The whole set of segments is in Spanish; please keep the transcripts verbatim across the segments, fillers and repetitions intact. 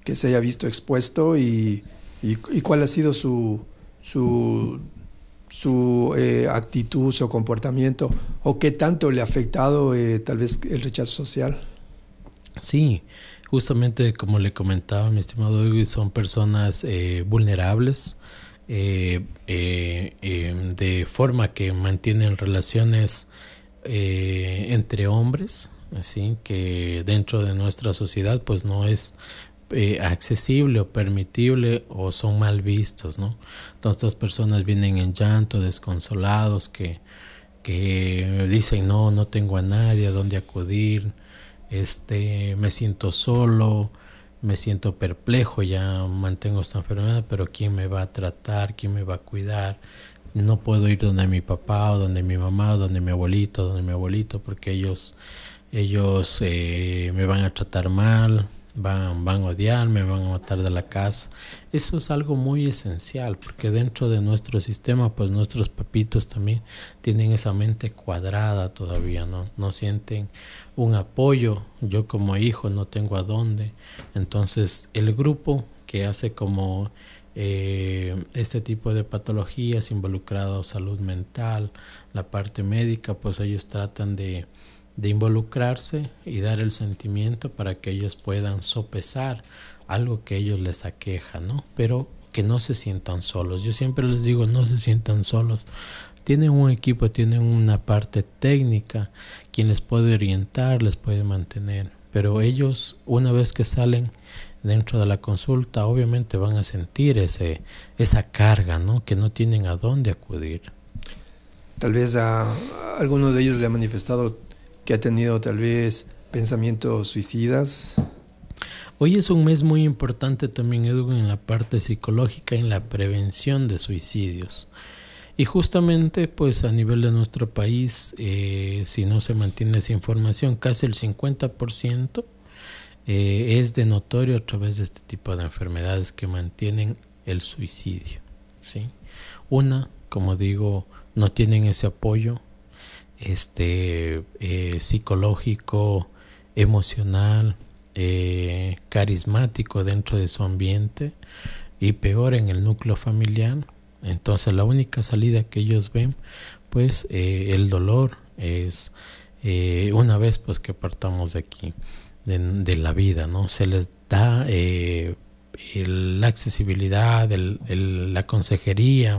que se haya visto expuesto y, y, y cuál ha sido su, su, su eh, actitud, su comportamiento, o qué tanto le ha afectado eh, tal vez el rechazo social. Sí, justamente como le comentaba mi estimado Hugo, son personas eh, vulnerables, eh, eh, eh, de forma que mantienen relaciones eh, entre hombres, así que dentro de nuestra sociedad pues no es eh, accesible o permitible, o son mal vistos, ¿no? Todas estas personas vienen en llanto, desconsolados, que, que dicen no, no tengo a nadie a dónde acudir, este, me siento solo, me siento perplejo, ya mantengo esta enfermedad, pero ¿quién me va a tratar? ¿Quién me va a cuidar? No puedo ir donde mi papá o donde mi mamá o donde mi abuelito, donde mi abuelito, porque ellos, ellos eh, me van a tratar mal, van, van a odiarme, me van a matar de la casa. Eso es algo muy esencial, porque dentro de nuestro sistema, pues nuestros papitos también tienen esa mente cuadrada todavía, ¿no? No sienten un apoyo. Yo como hijo no tengo a dónde. Entonces el grupo que hace como eh, este tipo de patologías involucrado salud mental, la parte médica, pues ellos tratan de de involucrarse y dar el sentimiento para que ellos puedan sopesar algo que a ellos les aqueja, ¿no? Pero que no se sientan solos. Yo siempre les digo, no se sientan solos. Tienen un equipo, tienen una parte técnica, quien les puede orientar, les puede mantener. Pero ellos, una vez que salen dentro de la consulta, obviamente van a sentir ese, esa carga, ¿no? Que no tienen a dónde acudir. Tal vez a, a alguno de ellos le ha manifestado que ha tenido tal vez pensamientos suicidas. Hoy es un mes muy importante también, Edu, en la parte psicológica, en la prevención de suicidios. Y justamente, pues a nivel de nuestro país, eh, si no se mantiene esa información, casi el cincuenta por ciento eh, es de notorio a través de este tipo de enfermedades que mantienen el suicidio, ¿sí? Una, como digo, no tienen ese apoyo este eh, psicológico, emocional, eh, carismático dentro de su ambiente, y peor en el núcleo familiar. Entonces la única salida que ellos ven, pues eh, el dolor es eh, una vez pues que partamos de aquí, de, de la vida, ¿no? Se les da eh, el, la accesibilidad, el, el, la consejería.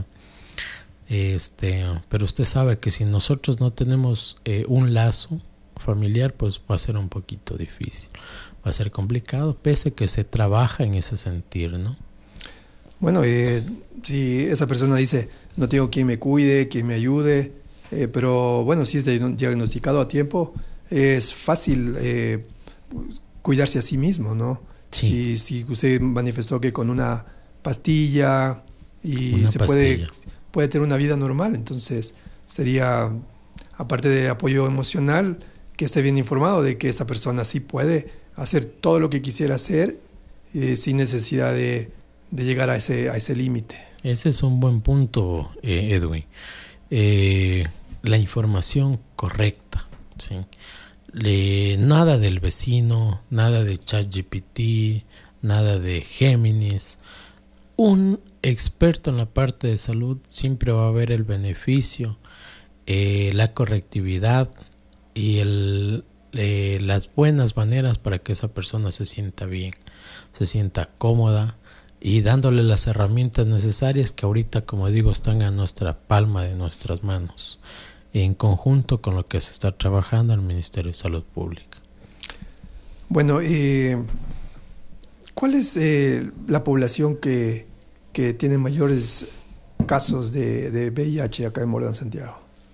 Este, pero usted sabe que si nosotros no tenemos eh, un lazo familiar, pues va a ser un poquito difícil, va a ser complicado, pese a que se trabaja en ese sentir, ¿no? Bueno, eh, si esa persona dice, no tengo quien me cuide, quien me ayude, eh, pero bueno, si es diagnosticado a tiempo, es fácil eh, cuidarse a sí mismo, ¿no? Sí. Si, si usted manifestó que con una pastilla y una se pastilla. puede puede tener una vida normal, entonces sería, aparte de apoyo emocional, que esté bien informado de que esta persona sí puede hacer todo lo que quisiera hacer eh, sin necesidad de, de llegar a ese, a ese límite. Ese es un buen punto, eh, Edwin. Eh, la información correcta, ¿sí? Le, nada del vecino, nada de ChatGPT, nada de Géminis. Un experto en la parte de salud siempre va a ver el beneficio, eh, la correctividad y el, eh, las buenas maneras para que esa persona se sienta bien, se sienta cómoda, y dándole las herramientas necesarias que ahorita, como digo, están a nuestra palma de nuestras manos, en conjunto con lo que se está trabajando el Ministerio de Salud Pública. Bueno, eh, ¿cuál es eh, la población que que tiene mayores casos de, de V I H acá en Morón, Santiago?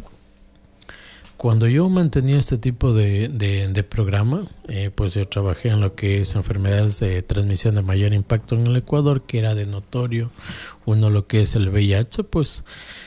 Cuando yo mantenía este tipo de, de, de programa, eh, pues yo trabajé en lo que es enfermedades de transmisión de mayor impacto en el Ecuador, que era de notorio. Uno, lo que es el V I H, pues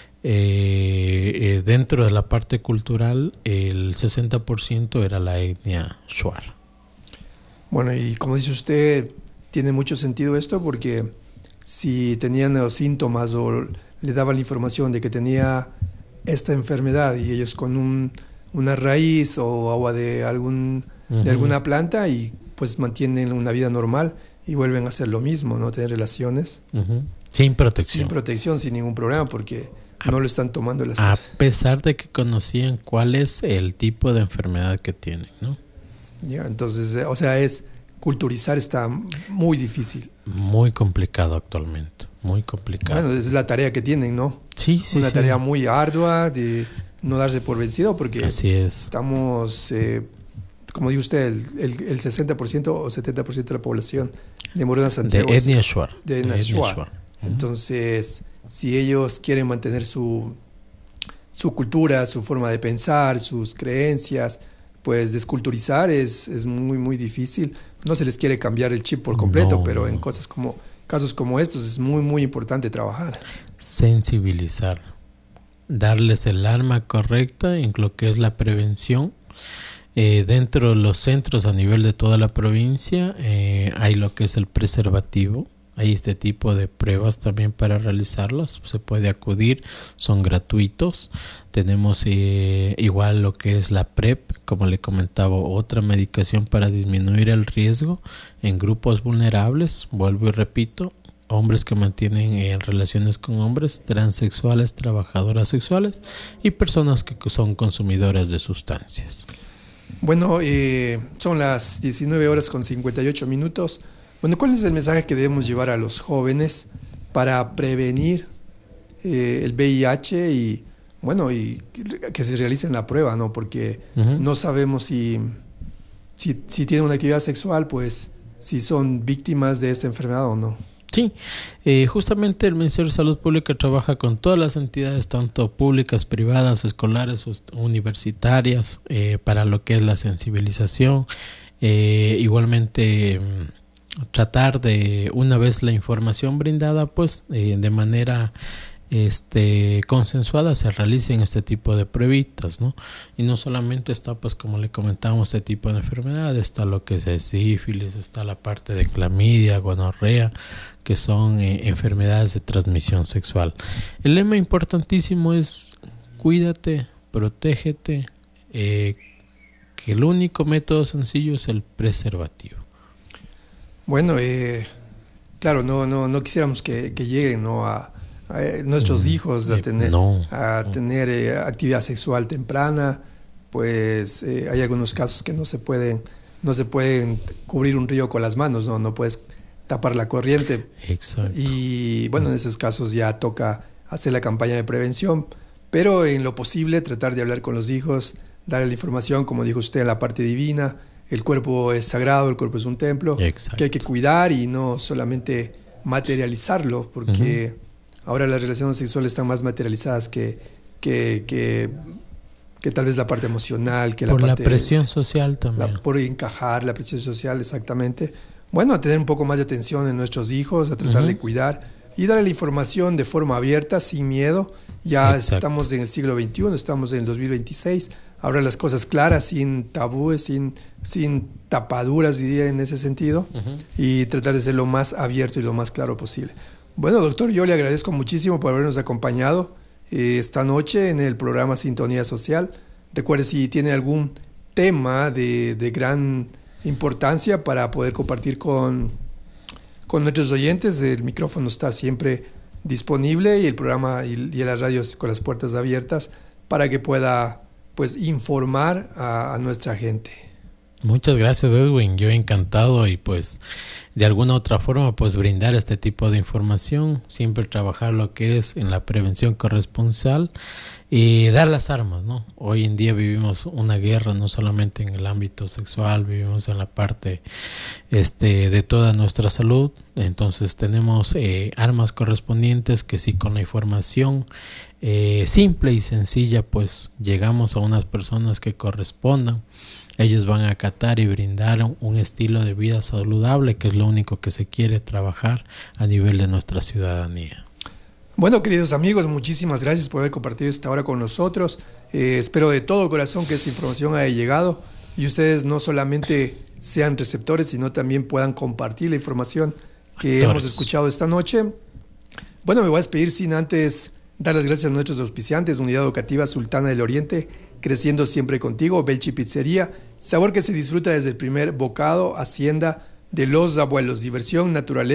eh, eh, dentro de la parte cultural, el sesenta por ciento era la etnia Shuar. Bueno, y como dice usted, tiene mucho sentido esto, porque si tenían los síntomas o le daban la información de que tenía esta enfermedad y ellos con un, una raíz o agua de, algún, uh-huh. de alguna planta, y pues mantienen una vida normal, y vuelven a hacer lo mismo, ¿no? Tener relaciones. Uh-huh. Sin protección. Sin protección, sin ningún problema, porque a, no lo están tomando las A cosas. pesar de que conocían cuál es el tipo de enfermedad que tienen, ¿no? Ya, entonces, o sea, es culturizar está muy difícil. Muy complicado actualmente, muy complicado. Bueno, es la tarea que tienen, ¿no? Sí, sí, Una sí. tarea muy ardua de no darse por vencido, porque así es. Estamos, eh, como dice usted, el, el, el sesenta por ciento o setenta por ciento de la población de Morona Santiago. De etnia Shuar. De etnia Shuar. Uh-huh. Entonces, si ellos quieren mantener su, su cultura, su forma de pensar, sus creencias, pues desculturizar es, es muy, muy difícil. No se les quiere cambiar el chip por completo, no, pero no. en cosas como, casos como estos es muy, muy importante trabajar. Sensibilizar. Darles el arma correcta en lo que es la prevención. Eh, dentro de los centros a nivel de toda la provincia eh, hay lo que es el preservativo. Hay este tipo de pruebas también para realizarlas. Se puede acudir, son gratuitos. Tenemos eh, igual lo que es la PrEP, como le comentaba, otra medicación para disminuir el riesgo en grupos vulnerables. Vuelvo y repito, hombres que mantienen eh, relaciones con hombres, transexuales, trabajadoras sexuales y personas que son consumidoras de sustancias. Bueno, eh, son las diecinueve horas con cincuenta y ocho minutos. Bueno, ¿cuál es el mensaje que debemos llevar a los jóvenes para prevenir eh, el V I H y, bueno, y que se realicen la prueba, ¿no? Porque uh-huh. no sabemos si, si, si tienen una actividad sexual, pues si son víctimas de esta enfermedad o no. Sí, eh, justamente el Ministerio de Salud Pública trabaja con todas las entidades, tanto públicas, privadas, escolares, universitarias, eh, para lo que es la sensibilización. Eh, igualmente, tratar de, una vez la información brindada, pues eh, de manera este consensuada se realicen este tipo de pruebitas, ¿no? Y no solamente está, pues como le comentábamos, este tipo de enfermedades, está lo que es el sífilis, está la parte de clamidia, gonorrea, que son eh, enfermedades de transmisión sexual. El lema importantísimo es cuídate, protégete, eh, que el único método sencillo es el preservativo. Bueno, eh, claro, no, no, no quisiéramos que, que lleguen, ¿no? a a nuestros mm, hijos a tener, no, a no. tener eh, actividad sexual temprana, pues eh, hay algunos casos que no se pueden no se pueden cubrir un río con las manos, no no puedes tapar la corriente. Exacto. Y bueno, en esos casos ya toca hacer la campaña de prevención, pero en lo posible tratar de hablar con los hijos, darle la información, como dijo usted, en la parte divina. El cuerpo es sagrado, el cuerpo es un templo. Exacto. Que hay que cuidar y no solamente materializarlo, porque uh-huh. ahora las relaciones sexuales están más materializadas que, que, que, que tal vez la parte emocional. Que por la, la parte, presión social también. La, por encajar, la presión social, exactamente. Bueno, a tener un poco más de atención en nuestros hijos, a tratar uh-huh. de cuidar y darle la información de forma abierta, sin miedo. Ya Exacto. estamos en el siglo veintiuno, estamos en el dos mil veintiséis. Ahora las cosas claras, sin tabúes, sin, sin tapaduras, diría en ese sentido. Uh-huh. Y tratar de ser lo más abierto y lo más claro posible. Bueno, doctor, yo le agradezco muchísimo por habernos acompañado eh, esta noche en el programa Sintonía Social. Recuerde, si tiene algún tema de, de gran importancia para poder compartir con, con nuestros oyentes, el micrófono está siempre disponible y el programa y, y las radios con las puertas abiertas para que pueda pues informar a, a nuestra gente. Muchas gracias, Edwin, yo encantado y pues de alguna otra forma pues brindar este tipo de información, siempre trabajar lo que es en la prevención corresponsal y dar las armas, ¿no? Hoy en día vivimos una guerra no solamente en el ámbito sexual, vivimos en la parte este de toda nuestra salud, entonces tenemos eh, armas correspondientes que sí con la información eh, simple y sencilla pues llegamos a unas personas que correspondan. Ellos van a acatar y brindar un estilo de vida saludable, que es lo único que se quiere trabajar a nivel de nuestra ciudadanía. Bueno, queridos amigos, muchísimas gracias por haber compartido esta hora con nosotros. Eh, espero de todo corazón que esta información haya llegado y ustedes no solamente sean receptores, sino también puedan compartir la información que Actores. hemos escuchado esta noche. Bueno, me voy a despedir sin antes dar las gracias a nuestros auspiciantes, Unidad Educativa Sultana del Oriente, Creciendo Siempre Contigo, Belchi Pizzería, sabor que se disfruta desde el primer bocado, Hacienda, de los abuelos, diversión, naturaleza.